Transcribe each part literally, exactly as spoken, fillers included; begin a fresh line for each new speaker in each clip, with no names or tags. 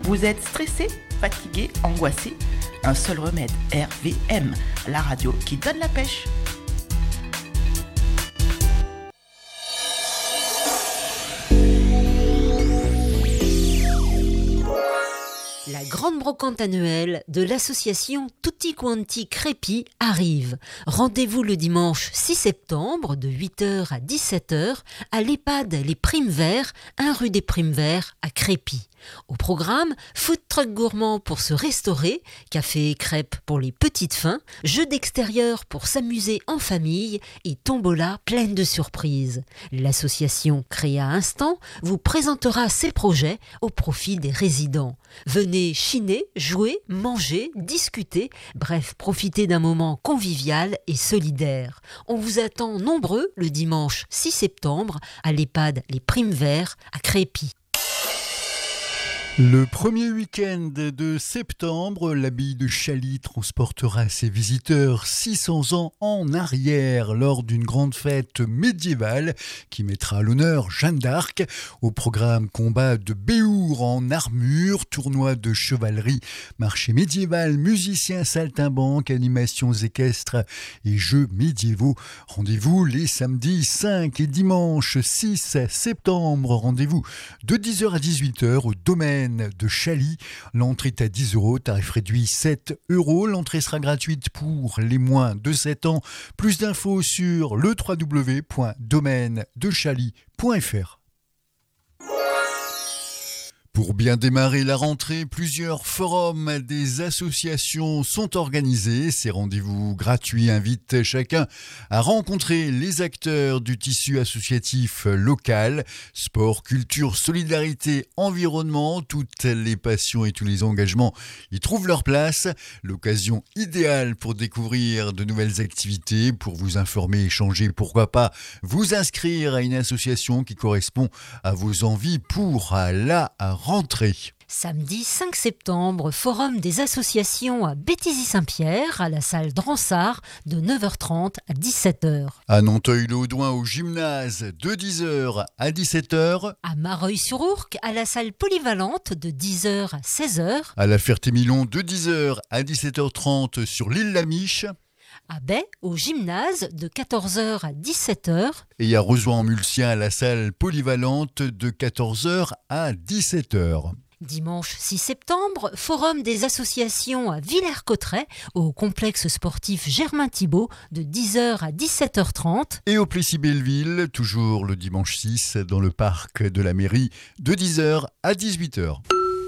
Vous êtes stressé, fatigué, angoissé? Un seul remède, R V M, la radio qui donne la pêche.
La grande brocante annuelle de l'association Tutti Quanti Crépi arrive. Rendez-vous le dimanche six septembre de huit heures à dix-sept heures à l'EHPAD Les Primes Verts, un rue des Primes Verts à Crépy. Au programme, food truck gourmand pour se restaurer, café et crêpes pour les petites faims, jeux d'extérieur pour s'amuser en famille et tombola pleine de surprises. L'association Créa Instant vous présentera ses projets au profit des résidents. Venez chiner, jouer, manger, discuter, bref, profiter d'un moment convivial et solidaire. On vous attend nombreux le dimanche six septembre à l'EHPAD Les Primes Verts à Crépy.
Le premier week-end de septembre, l'abbaye de Chaly transportera ses visiteurs six cents ans en arrière lors d'une grande fête médiévale qui mettra à l'honneur Jeanne d'Arc. Au programme combat de Béour en armure, tournoi de chevalerie, marché médiéval, musiciens saltimbanques, animations équestres et jeux médiévaux. Rendez-vous les samedis cinq et dimanche six septembre. Rendez-vous de dix heures à dix-huit heures au domaine de Chaly. L'entrée est à dix euros, tarif réduit sept euros. L'entrée sera gratuite pour les moins de sept ans. Plus d'infos sur le w w w point domaine de chaly point f r. Pour bien démarrer la rentrée, plusieurs forums des associations sont organisés. Ces rendez-vous gratuits invitent chacun à rencontrer les acteurs du tissu associatif local. Sport, culture, solidarité, environnement, toutes les passions et tous les engagements y trouvent leur place. L'occasion idéale pour découvrir de nouvelles activités, pour vous informer, échanger, pourquoi pas vous inscrire à une association qui correspond à vos envies pour la rentrée.
Samedi cinq septembre, forum des associations à Béthisy-Saint-Pierre, à la salle Dransart, de neuf heures trente à dix-sept heures.
À Nanteuil-le-Haudouin au gymnase, de dix heures à dix-sept heures.
À Mareuil-sur-Ourcq, à la salle polyvalente, de dix heures à seize heures.
À la Ferté-Milon, de dix heures à dix-sept heures trente sur l'île Lamiche.
À Baie, au gymnase, de quatorze heures à dix-sept heures.
Et à Rozoy-en-Mulcien, à la salle polyvalente, de quatorze heures à dix-sept heures.
Dimanche six septembre, forum des associations à Villers-Cotterêts, au complexe sportif Germain Thibault, de dix heures à dix-sept heures trente.
Et au Plessis-Belleville, toujours le dimanche six, dans le parc de la mairie, de dix heures à dix-huit heures.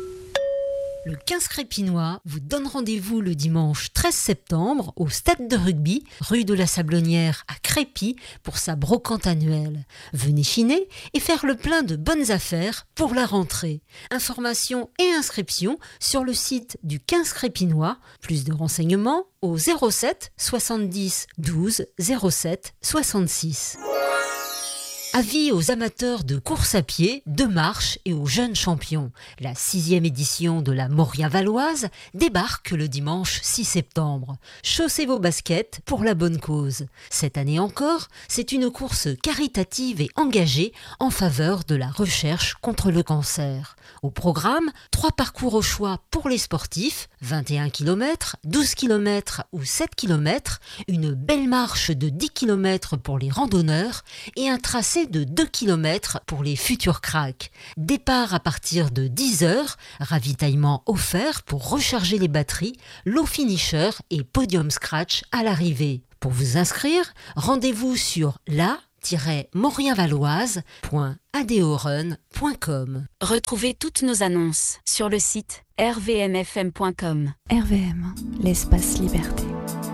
Le quinze Crépinois vous donne rendez-vous le dimanche treize septembre au stade de rugby, rue de la Sablonnière à Crépy, pour sa brocante annuelle. Venez chiner et faire le plein de bonnes affaires pour la rentrée. Informations et inscriptions sur le site du quinze Crépinois. Plus de renseignements au zéro sept soixante-dix douze zéro sept soixante-six. Avis aux amateurs de course à pied, de marche et aux jeunes champions. La sixième édition de la Moria Valoise débarque le dimanche six septembre. Chaussez vos baskets pour la bonne cause. Cette année encore, c'est une course caritative et engagée en faveur de la recherche contre le cancer. Au programme, trois parcours au choix pour les sportifs, vingt et un kilomètres, douze kilomètres ou sept kilomètres, une belle marche de dix kilomètres pour les randonneurs et un tracé de deux kilomètres pour les futurs cracks. Départ à partir de dix heures, ravitaillement offert pour recharger les batteries, lot finisher et podium scratch à l'arrivée. Pour vous inscrire, rendez-vous sur la tiret moriavaloise point adeorun point com.
Retrouvez toutes nos annonces sur le site r v m f m point com.
R V M, l'espace liberté.